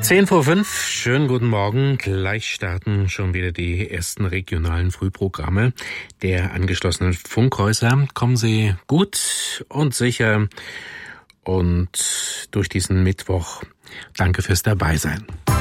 10:05, schönen guten Morgen. Gleich starten schon wieder die ersten regionalen Frühprogramme der angeschlossenen Funkhäuser. Kommen Sie gut und sicher und durch diesen Mittwoch. Danke fürs Dabeisein.